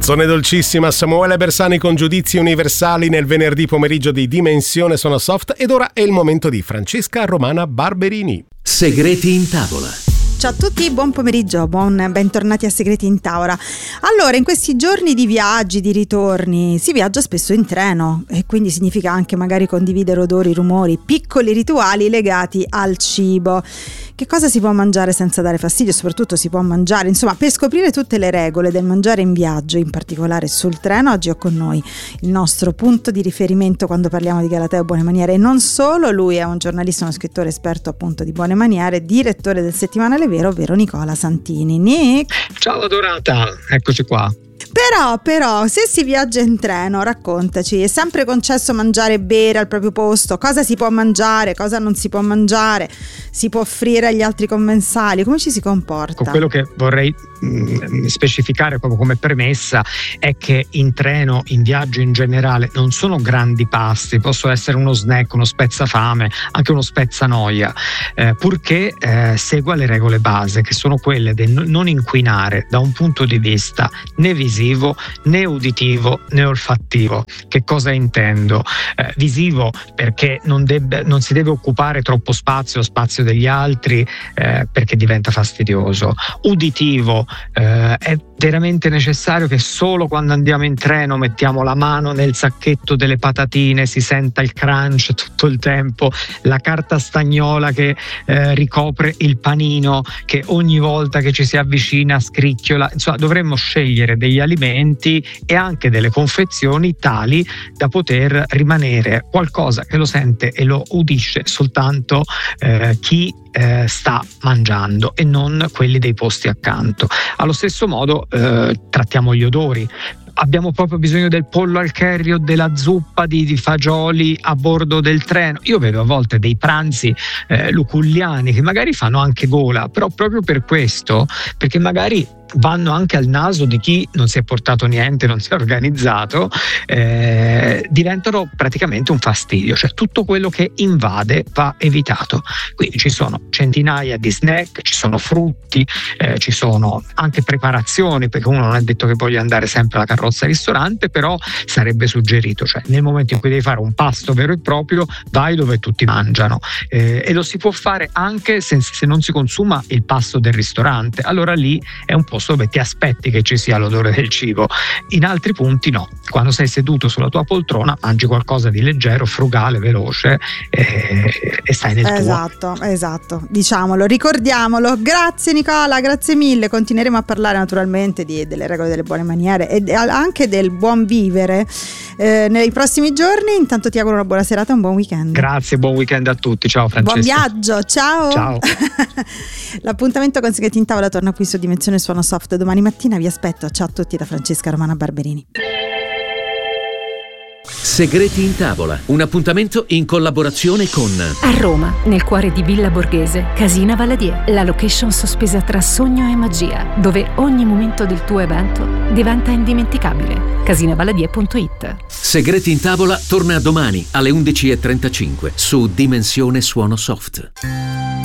Canzone dolcissima, Samuele Bersani con Giudizi Universali nel venerdì pomeriggio di Dimensione Suono Soft, ed ora è il momento di Francesca Romana Barberini. Segreti in tavola. Ciao a tutti, buon pomeriggio, bentornati a Segreti in Tavola. Allora, in questi giorni di viaggi, di ritorni, si viaggia spesso in treno e quindi significa anche magari condividere odori, rumori, piccoli rituali legati al cibo. Che cosa si può mangiare senza dare fastidio? Soprattutto si può mangiare, insomma, per scoprire tutte le regole del mangiare in viaggio, in particolare sul treno, oggi ho con noi il nostro punto di riferimento quando parliamo di galateo e buone maniere, e non solo. Lui è un giornalista, uno scrittore esperto appunto di buone maniere, direttore del settimanale Vero, ovvero Nicola Santini. Nick. Ciao adorata, eccoci qua. Però, se si viaggia in treno, raccontaci, è sempre concesso mangiare e bere al proprio posto? Cosa si può mangiare, cosa non si può mangiare? Si può offrire agli altri commensali? Come ci si comporta? Quello che vorrei specificare proprio come premessa è che in treno, in viaggio in generale, non sono grandi pasti, possono essere uno snack, uno spezzafame, anche uno spezzanoia, purché segua le regole base, che sono quelle del non inquinare da un punto di vista né visivo, né uditivo, né olfattivo. Che cosa intendo? Visivo perché non si deve occupare troppo spazio degli altri, perché diventa fastidioso. Uditivo, è veramente necessario che solo quando andiamo in treno mettiamo la mano nel sacchetto delle patatine, si senta il crunch tutto il tempo, la carta stagnola che ricopre il panino, che ogni volta che ci si avvicina scricchiola. Insomma, dovremmo scegliere degli alimenti e anche delle confezioni tali da poter rimanere qualcosa che lo sente e lo udisce soltanto chi sta mangiando e non quelli dei posti accanto. Allo stesso modo trattiamo gli odori. Abbiamo proprio bisogno del pollo al curry o della zuppa di fagioli a bordo del treno. Io vedo a volte dei pranzi luculliani che magari fanno anche gola, però proprio per questo, perché magari vanno anche al naso di chi non si è portato niente, non si è organizzato, diventano praticamente un fastidio. Cioè tutto quello che invade va evitato. Quindi ci sono centinaia di snack, ci sono frutti, ci sono anche preparazioni, perché uno non è detto che voglia andare sempre alla carrozza ristorante, però sarebbe suggerito, cioè nel momento in cui devi fare un pasto vero e proprio, vai dove tutti mangiano, e lo si può fare anche se non si consuma il pasto del ristorante. Allora lì è un posto dove ti aspetti che ci sia l'odore del cibo. In altri punti no, quando sei seduto sulla tua poltrona mangi qualcosa di leggero, frugale, veloce, e stai nel tuo. Esatto, diciamolo, ricordiamolo. Grazie Nicola, grazie mille. Continueremo a parlare naturalmente delle regole delle buone maniere e anche del buon vivere nei prossimi giorni. Intanto ti auguro una buona serata e un buon weekend. Grazie, buon weekend a tutti. Ciao Francesca. Buon viaggio, ciao. L'appuntamento con Segreti in Tavola torna qui su Dimensione Suono Soft domani mattina. Vi aspetto. Ciao a tutti da Francesca Romana Barberini. Segreti in Tavola, un appuntamento in collaborazione con a Roma, nel cuore di Villa Borghese, Casina Valadier, la location sospesa tra sogno e magia, dove ogni momento del tuo evento diventa indimenticabile. Casinavaladier.it. Segreti in Tavola torna domani alle 11:35 su Dimensione Suono Soft.